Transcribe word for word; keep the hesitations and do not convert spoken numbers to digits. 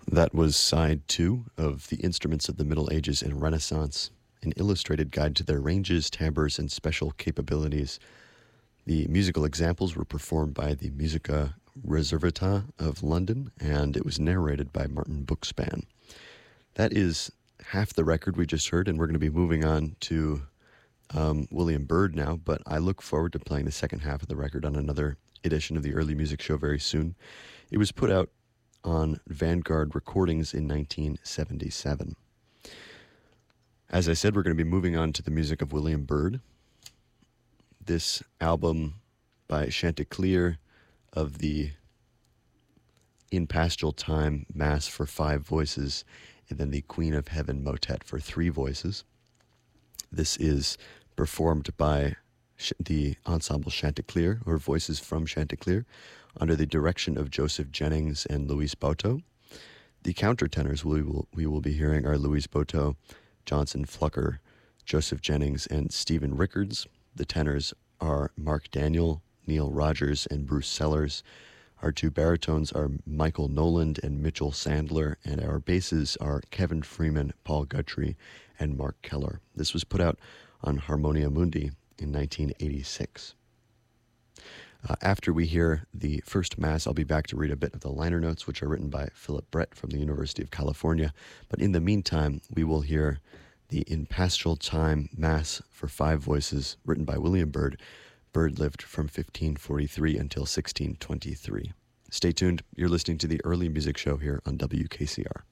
That was side two of The Instruments of the Middle Ages and Renaissance, an illustrated guide to their ranges, timbres, and special capabilities. The musical examples were performed by the Musica Reservata of London, and it was narrated by Martin Buchsbaum. That is half the record we just heard, and we're going to be moving on to um, William Byrd now, but I look forward to playing the second half of the record on another edition of the Early Music Show very soon. It was put out on Vanguard Recordings in nineteen seventy-seven. As I said, we're going to be moving on to the music of William Byrd. This album by Chanticleer of the In Pastoral Time Mass for five voices, and then the Queen of Heaven motet for three voices. This is performed by the Ensemble Chanticleer, or Voices from Chanticleer, under the direction of Joseph Jennings and Louise Boteau. The countertenors we will, we will be hearing are Louise Boteau, Johnson Flucker, Joseph Jennings, and Stephen Rickards. The tenors are Mark Daniel, Neil Rogers, and Bruce Sellers. Our two baritones are Michael Noland and Mitchell Sandler, and our basses are Kevin Freeman, Paul Guthrie, and Mark Keller. This was put out on Harmonia Mundi in nineteen eighty-six. Uh, after we hear the first Mass, I'll be back to read a bit of the liner notes, which are written by Philip Brett from the University of California. But in the meantime, we will hear the In Pastoral Time Mass for five voices, written by William Byrd. Byrd lived from fifteen forty-three until sixteen twenty-three. Stay tuned. You're listening to the Early Music Show here on W K C R.